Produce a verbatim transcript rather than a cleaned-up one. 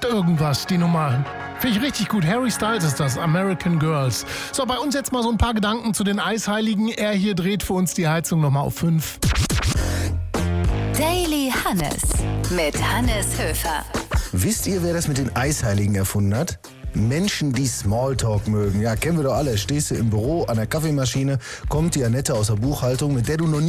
hat irgendwas, die Nummer. Finde ich richtig gut. Harry Styles ist das, American Girls. So, bei uns jetzt mal so ein paar Gedanken zu den Eisheiligen. Er hier dreht für uns die Heizung nochmal auf fünf. Daily Hannes mit Hannes Höfer. Wisst ihr, wer das mit den Eisheiligen erfunden hat? Menschen, die Smalltalk mögen. Ja, kennen wir doch alle. Stehst du im Büro an der Kaffeemaschine, kommt die Annette aus der Buchhaltung, mit der du noch nie